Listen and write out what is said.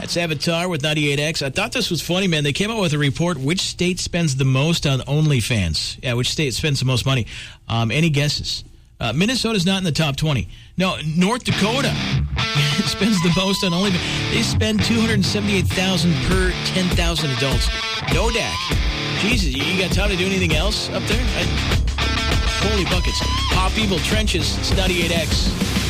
It's Avatar with 98X. I thought this was funny, man. They came out with a report. Which state spends the most on OnlyFans? Yeah, which state spends the most money? Any guesses? Minnesota's not in the top 20. No, North Dakota spends the most on OnlyFans. They spend $278,000 per 10,000 adults. No DAC. Jesus, you got time to do anything else up there? Holy buckets. Pop Evil Trenches. It's 98X.